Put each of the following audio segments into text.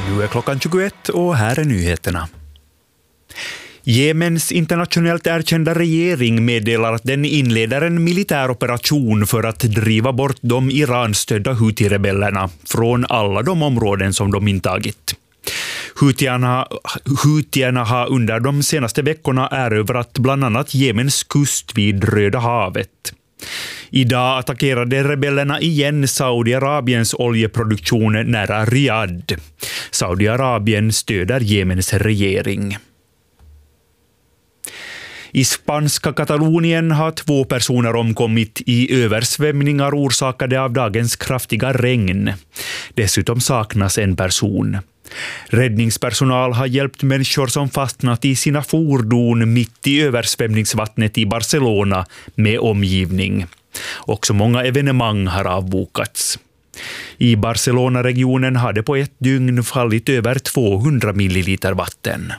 Nu är klockan 21 och här är nyheterna. Jemens internationellt erkända regering meddelar att den inleder en militär operation för att driva bort de Iran-stödda Houthi-rebellerna från alla de områden som de intagit. Houthierna har under de senaste veckorna erövrat bland annat Jemens kust vid Röda havet. Idag attackerade rebellerna igen Saudiarabiens oljeproduktion nära Riyadh. Saudiarabien stöder Jemens regering. I spanska Katalonien har 2 personer omkommit i översvämningar orsakade av dagens kraftiga regn. Dessutom saknas en person. Räddningspersonal har hjälpt människor som fastnat i sina fordon mitt i översvämningsvattnet i Barcelona med omgivning. Också många evenemang har avbokats. I Barcelona-regionen hade på ett dygn fallit över 200 milliliter vatten.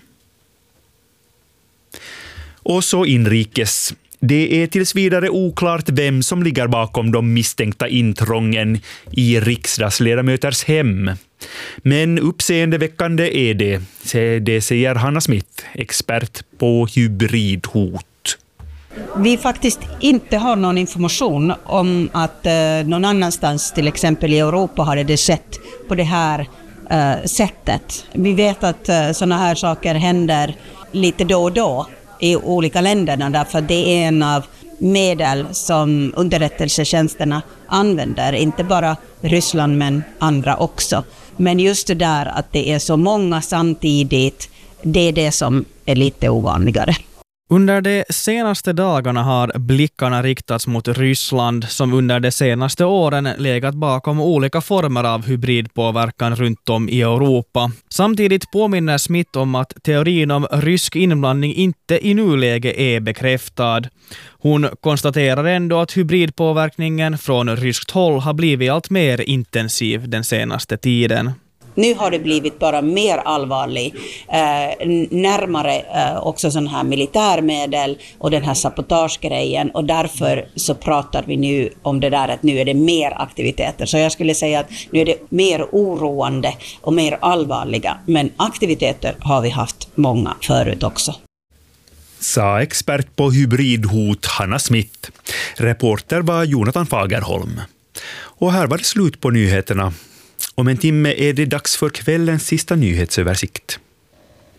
Och så inrikes. Det är tills vidare oklart vem som ligger bakom de misstänkta intrången i riksdagsledamöters hem. Men uppseendeväckande är det säger Hanna Smith, expert på hybridhot. Vi faktiskt inte har någon information om att någon annanstans, till exempel i Europa, hade det skett på det här sättet. Vi vet att sådana här saker händer lite då och då i olika länderna, därför det är en av medel som underrättelsetjänsterna använder, inte bara Ryssland men andra också. Men just det där att det är så många samtidigt, det är det som är lite ovanligare. Under de senaste dagarna har blickarna riktats mot Ryssland som under de senaste åren legat bakom olika former av hybridpåverkan runt om i Europa. Samtidigt påminner Smith om att teorin om rysk inblandning inte i nuläge är bekräftad. Hon konstaterar ändå att hybridpåverkningen från ryskt håll har blivit allt mer intensiv den senaste tiden. Nu har det blivit bara mer allvarlig, närmare också sån här militärmedel och den här sabotagegrejen, och därför så pratar vi nu om det där att nu är det mer aktiviteter. Så jag skulle säga att nu är det mer oroande och mer allvarliga, men aktiviteter har vi haft många förut också. Sa expert på hybridhot Hanna Smith. Reporter var Jonathan Fagerholm. Och här var det slut på nyheterna. Om en timme är det dags för kvällens sista nyhetsöversikt.